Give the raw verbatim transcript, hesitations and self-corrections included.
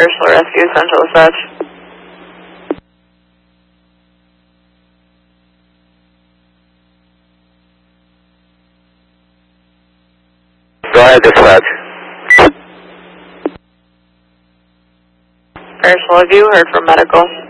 Ursula Rescue, Central Dispatch. Go ahead, dispatch. Ursula, have you heard from medical?